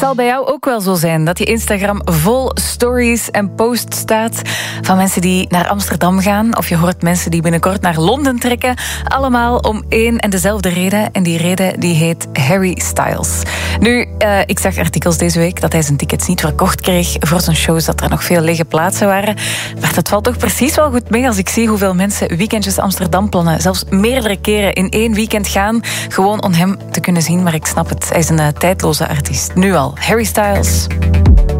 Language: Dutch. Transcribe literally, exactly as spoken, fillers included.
zal bij jou ook wel zo zijn dat je Instagram vol stories en posts staat van mensen die naar Amsterdam gaan. Of je hoort mensen die binnenkort naar Londen trekken. Allemaal om één en dezelfde reden. En die reden die heet Harry Styles. Nu, uh, ik zag artikels deze week dat hij zijn tickets niet verkocht kreeg voor zijn shows, dat er nog veel lege plaatsen waren. Maar dat valt toch precies wel goed mee als ik zie hoeveel mensen weekendjes Amsterdam plannen. Zelfs meerdere keren in één weekend gaan. Gewoon om hem te kunnen zien, maar ik snap het. Hij is een uh, tijdloze artiest. Nu al. Harry Styles.